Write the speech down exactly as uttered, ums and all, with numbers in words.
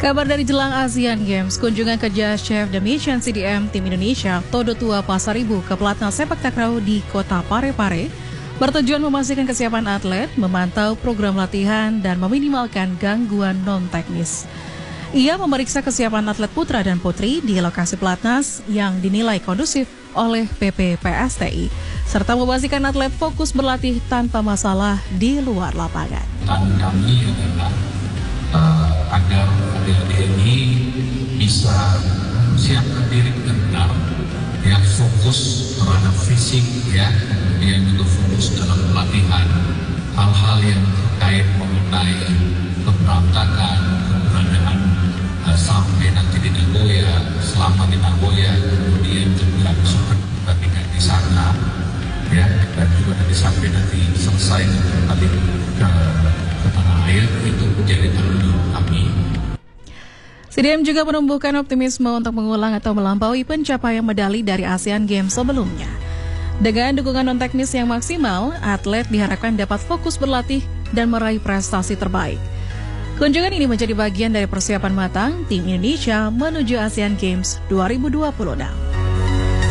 Kabar dari jelang ASEAN Games, kunjungan kerja Chef The Mission C D M Tim Indonesia Todo Tua Pasaribu ke Pelatnas Sepak Takraw di Kota Parepare bertujuan memastikan kesiapan atlet, memantau program latihan, dan meminimalkan gangguan non-teknis. Ia memeriksa kesiapan atlet putra dan putri di lokasi Pelatnas yang dinilai kondusif oleh P P P S T I, serta memastikan atlet fokus berlatih tanpa masalah di luar lapangan. Tantangan kami adalah uh, agar adik-adik ini bisa siapkan diri benar, ya, fokus terhadap fisik, ya, kemudian juga fokus dalam pelatihan, hal-hal yang terkait mengenai keberangkatan, keberadaan uh, sampai nanti di Nagoya, selama di Nagoya, kemudian juga super pertandingan di sana, ya, dan juga nanti sampai nanti selesai nanti ke, ke tanah air, itu menjadi tanggung jawab kami. C D M juga menumbuhkan optimisme untuk mengulang atau melampaui pencapaian medali dari ASEAN Games sebelumnya. Dengan dukungan non-teknis yang maksimal, atlet diharapkan dapat fokus berlatih dan meraih prestasi terbaik. Kunjungan ini menjadi bagian dari persiapan matang tim Indonesia menuju ASEAN Games dua ribu dua puluh enam.